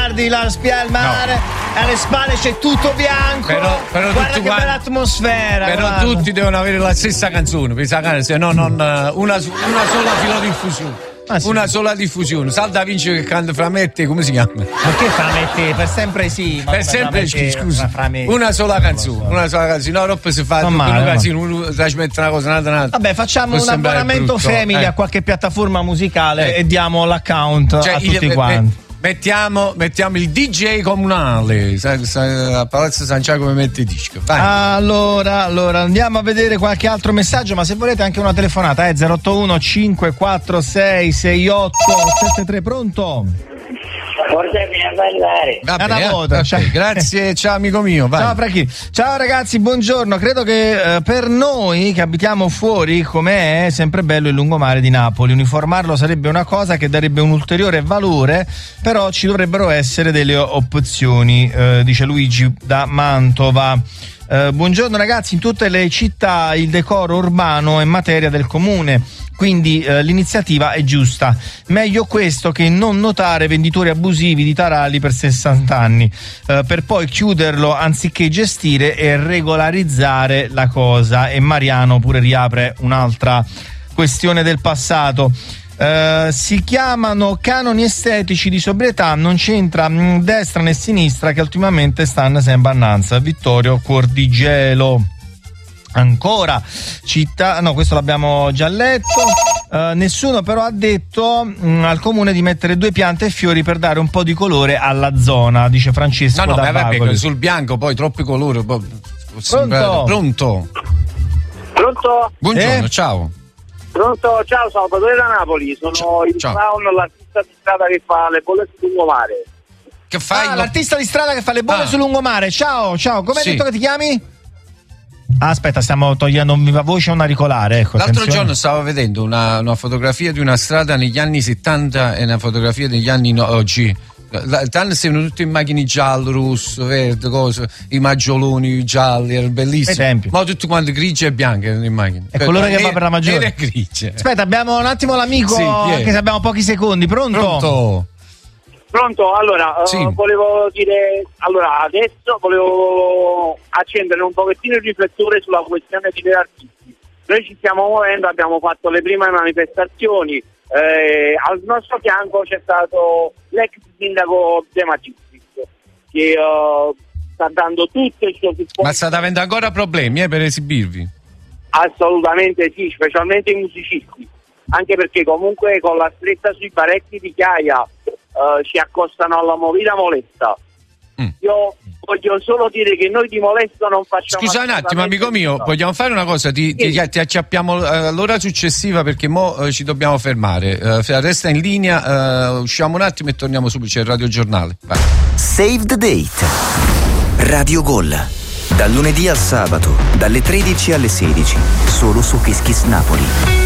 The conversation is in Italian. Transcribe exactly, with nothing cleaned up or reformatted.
guardi la spia al mare, no. alle spalle c'è tutto bianco. Però, però guarda che quanti, bella atmosfera. Però guarda. Tutti devono avere la stessa canzone, se no non una, una sola filodiffusione. Ah, sì. Una sola diffusione. Salta Vinci che canta Framette, come si chiama? Ma che Framette? Per sempre sì. Per sempre sì, scusa. Una sola canzone. Una sola canzone. No, dopo si fa un casino, uno trasmette una cosa, un'altra, un'altra. Vabbè, facciamo un abbonamento family eh. a qualche piattaforma musicale eh. e diamo l'account cioè, a tutti il, quanti. Mettiamo, mettiamo il D J comunale a Palazzo San Giacomo mette il disco. Vai. Allora, allora andiamo a vedere qualche altro messaggio, ma se volete anche una telefonata, eh, zero otto uno cinque quattro sei sei otto sette tre, pronto? Portami a ballare. Va bene, volta, okay. Grazie, ciao amico mio. Vai. Ciao Franchi. Ciao ragazzi, buongiorno. Credo che eh, per noi che abitiamo fuori, come è sempre bello il lungomare di Napoli, uniformarlo sarebbe una cosa che darebbe un ulteriore valore, però ci dovrebbero essere delle opzioni, eh, dice Luigi da Mantova. Uh, buongiorno ragazzi, in tutte le città il decoro urbano è materia del comune, quindi uh, l'iniziativa è giusta. Meglio questo che non notare venditori abusivi di taralli per sessanta anni, uh, per poi chiuderlo anziché gestire e regolarizzare la cosa. E Mariano pure riapre un'altra questione del passato. Uh, si chiamano canoni estetici di sobrietà, non c'entra mh, destra né sinistra che ultimamente stanno sempre annanza. Vittorio Cordigelo. Ancora città, no, questo l'abbiamo già letto. Uh, nessuno però ha detto mh, al comune di mettere due piante e fiori per dare un po' di colore alla zona, dice Francesco. No, no, da vabbè, sul bianco poi troppi colori. Poi, pronto? Pronto? Pronto? Buongiorno, eh? ciao. Pronto, ciao Salvatore da Napoli, sono ciao. il clown, l'artista di strada che fa le bolle sul lungomare. Che fai? Ah, l'artista di strada che fa le bolle ah. sul lungomare. Ciao, ciao, come hai sì. detto che ti chiami? Ah, aspetta, stiamo togliendo un viva voce a un auricolare. Ecco, l'altro attenzione. giorno stavo vedendo una, una fotografia di una strada negli anni settanta e una fotografia degli anni no, oggi. Tanto sembrano tutti in macchine giallo, rosso, verde, cose, i maggioloni gialli, era bellissimo. Ma tutti quanti grigi e bianchi in macchine. È colore che va per la maggiore. Nere e grigie. Aspetta, abbiamo un attimo l'amico, sì, anche se abbiamo pochi secondi. Pronto? Pronto? Pronto, allora, sì. uh, volevo dire, allora, adesso volevo accendere un pochettino il riflettore sulla questione di artisti. Noi ci stiamo muovendo, abbiamo fatto le prime manifestazioni. Eh, al nostro fianco c'è stato l'ex sindaco De Magistris che uh, sta dando tutto il suo supporto. Ma state avendo ancora problemi eh, per esibirvi? Assolutamente sì, specialmente i musicisti, anche perché comunque con la stretta sui parecchi di Chiaia uh, ci accostano alla movida Molesta. mm. Io voglio solo dire che noi di Molesto non facciamo. Scusa un attimo, amico mio, vogliamo fare una cosa? Ti, sì. ti, ti acciappiamo all'ora successiva perché mo uh, ci dobbiamo fermare. Uh, resta in linea, uh, usciamo un attimo e torniamo subito. C'è il Radio Giornale. Vai. Save the date. Radio Gol. Dal lunedì al sabato, dalle tredici alle sedici, solo su Kiss Kiss Napoli.